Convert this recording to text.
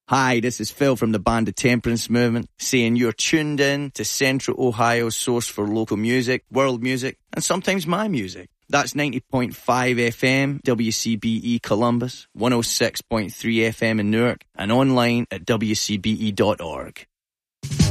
Hi, this is Phil from the band The Temperance Movement, saying you're tuned in to Central Ohio's source for local music, world music, and sometimes my music. That's 90.5 FM, WCBE Columbus, 106.3 FM in Newark, and online at wcbe.org.